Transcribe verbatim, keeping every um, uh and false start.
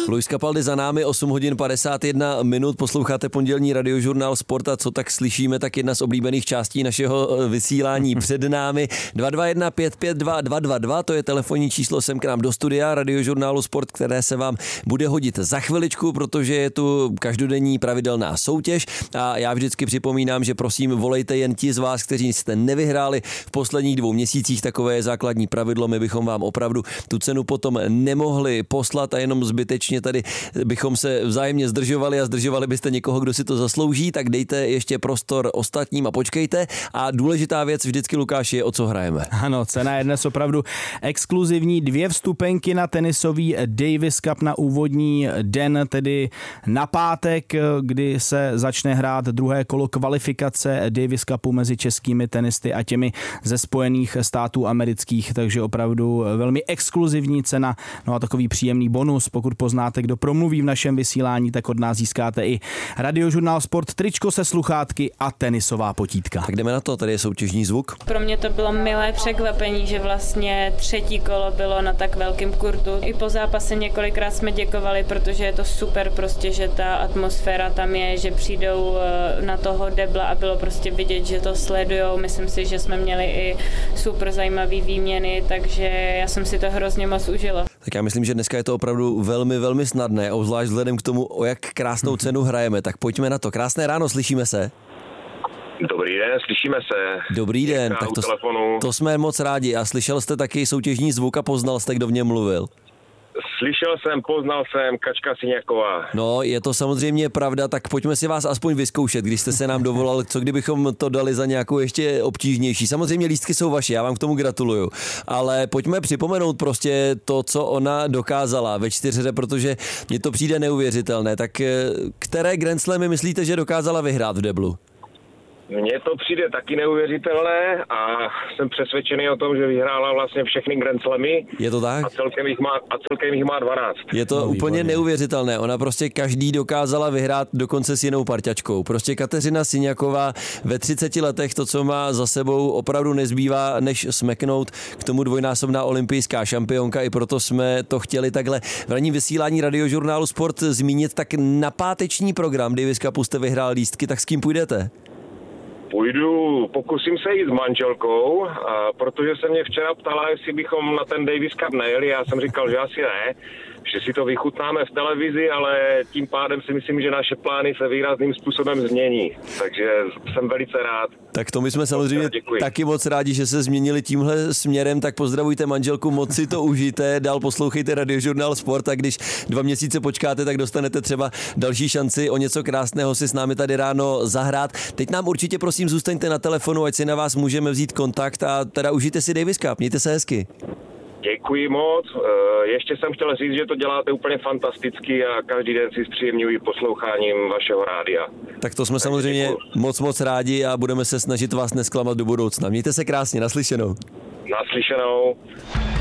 Luis Capaldi za námi, osm hodin padesát jedna minut, posloucháte pondělní radiožurnál Sport a co tak slyšíme, tak jedna z oblíbených částí našeho vysílání před námi. dva dva jedna pět pět dva dva dva dva, to je telefonní číslo sem k nám do studia radiožurnálu Sport, které se vám bude hodit za chviličku, protože je tu každodenní pravidelná soutěž a já vždycky připomínám, že prosím volejte jen ti z vás, kteří jste nevyhráli v posledních dvou měsících, takové je základní pravidlo, my bychom vám opravdu tu cenu potom nemohli poslat a jenom zbytečně tady bychom se vzájemně zdržovali a zdržovali byste někoho, kdo si to zaslouží, tak dejte ještě prostor ostatním a počkejte. A důležitá věc vždycky, Lukáši, je, o co hrajeme. Ano, cena je dnes opravdu exkluzivní. Dvě vstupenky na tenisový Davis Cup na úvodní den, tedy na pátek, kdy se začne hrát druhé kolo kvalifikace Davis Cupu mezi českými tenisty a těmi ze Spojených států amerických, takže opravdu velmi exkluzivní cena. No a takový příjemný bonus, pokud poznáte, kdo promluví v našem vysílání, tak od nás získáte i radiožurnál Sport, tričko se sluchátky a tenisová potítka. Tak jdeme na to, tady je soutěžní zvuk. Pro mě to bylo milé překvapení, že vlastně třetí kolo bylo na tak velkém kurtu. I po zápase několikrát jsme děkovali, protože je to super prostě, že ta atmosféra tam je, že přijdou na toho debla a bylo prostě vidět, že to sledujou. Myslím si, že jsme měli i super zajímavý výměny, takže já jsem si to hrozně moc užila. Tak já myslím, že dneska je to opravdu velmi, velmi snadné, obzvlášť vzhledem k tomu, o jak krásnou cenu hrajeme. Tak pojďme na to. Krásné ráno, slyšíme se? Dobrý den, slyšíme se. Dobrý den, tak to, to jsme moc rádi. A slyšel jste taky soutěžní zvuk a poznal jste, kdo v něm mluvil? Slyšel jsem, poznal jsem, Kačka Syňáková. No, je to samozřejmě pravda, tak pojďme si vás aspoň vyzkoušet, když jste se nám dovolal, co kdybychom to dali za nějakou ještě obtížnější. Samozřejmě lístky jsou vaše, já vám k tomu gratuluju, ale pojďme připomenout prostě to, co ona dokázala ve čtyřhře, protože mně to přijde neuvěřitelné. Tak které Grand Slamy myslíte, že dokázala vyhrát v deblu? Mně to přijde taky neuvěřitelné a jsem přesvědčený o tom, že vyhrála vlastně všechny Grand Slamy. Je to tak? A celkem jich má, a celkem jich má dvanáct. Je to no, úplně výborně. Neuvěřitelné. Ona prostě každý dokázala vyhrát dokonce s jinou parťačkou. Prostě Kateřina Syňáková ve třiceti letech to, co má za sebou, opravdu nezbývá, než smeknout. K tomu dvojnásobná olympijská šampionka, i proto jsme to chtěli takhle v ranním vysílání radiožurnálu Sport zmínit. Tak na páteční program Davis Cupu jste vyhrál lístky, tak s kým půjdete? Půjdu, pokusím se jít s manželkou, a protože se mě včera ptala, jestli bychom na ten Davis Cup nejeli. Já jsem říkal, že asi ne, že si to vychutnáme v televizi, ale tím pádem si myslím, že naše plány se výrazným způsobem změní. Takže jsem velice rád. Tak to my jsme samozřejmě taky moc rádi, že se změnili tímhle směrem, tak pozdravujte manželku, moc si to užijte, dál poslouchejte radiožurnál Sport a když dva měsíce počkáte, tak dostanete třeba další šanci o něco krásného si s námi tady ráno zahrát. Teď nám určitě prosím zůstaňte na telefonu, ať si na vás můžeme vzít kontakt a teda užijte si Davis Cup, mějte se hezky. Děkuji moc. Ještě jsem chtěl říct, že to děláte úplně fantasticky a každý den si zpříjemňuji posloucháním vašeho rádia. Tak to jsme tak samozřejmě děkuji. moc, moc rádi a budeme se snažit vás nesklamat do budoucna. Mějte se krásně, naslyšenou. Naslyšenou.